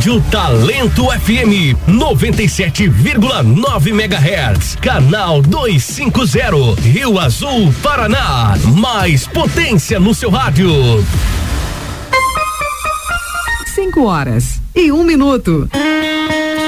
Rádio Talento FM 97,9 MHz, canal 250, Rio Azul, Paraná. Mais potência no seu rádio. 5 horas e 1 minuto.